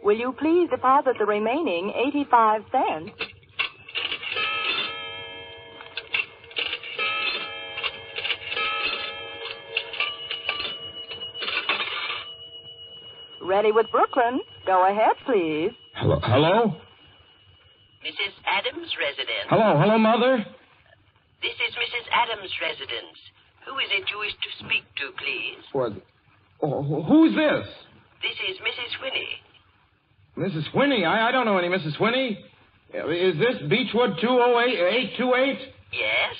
Will you please deposit the remaining 85 cents? Ready with Brooklyn. Go ahead, please. Hello? Mrs. Adams' residence. Hello, Mother? This is Mrs. Adams' residence. Who is it you wish to speak to, please? What? Who's this? This is Mrs. Whinney. Mrs. Whinney? I don't know any Mrs. Whinney. Is this Beechwood 20828? Yes?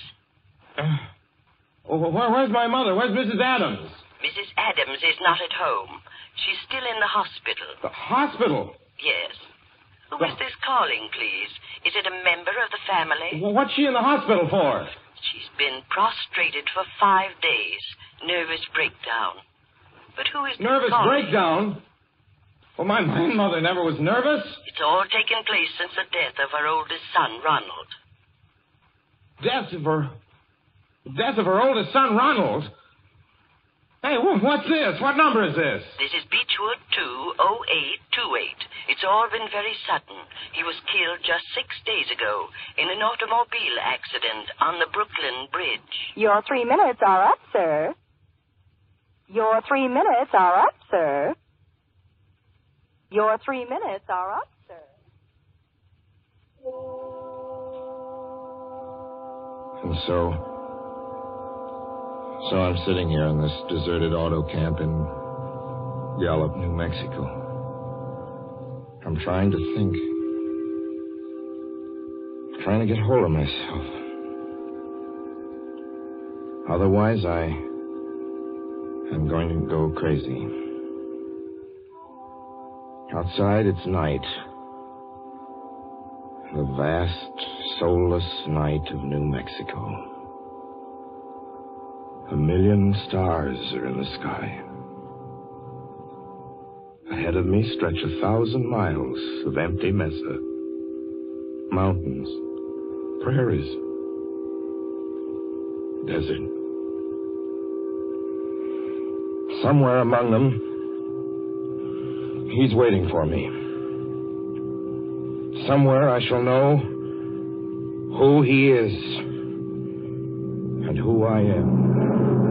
Where's my mother? Where's Mrs. Adams? Mrs. Adams is not at home. She's still in the hospital. The hospital? Yes. Who is this calling, please? Is it a member of the family? Well, what's she in the hospital for? She's been prostrated for 5 days. Nervous breakdown. But who is this Nervous calling? breakdown? Well, my mother never was nervous. It's all taken place since the death of her oldest son, Ronald. Death of her oldest son, Ronald? Hey, what's this? What number is this? This is Beechwood 20828. It's all been very sudden. He was killed just 6 days ago in an automobile accident on the Brooklyn Bridge. Your 3 minutes are up, sir. Your 3 minutes are up, sir. Your 3 minutes are up, sir. And so I'm sitting here in this deserted auto camp in Gallup, New Mexico. I'm trying to think. Trying to get hold of myself. Otherwise, I'm going to go crazy. Outside, it's night. The vast, soulless night of New Mexico. 1 million stars are in the sky. Ahead of me stretch 1,000 miles of empty mesa. Mountains, prairies, desert. Somewhere among them, he's waiting for me. Somewhere I shall know who he is and who I am.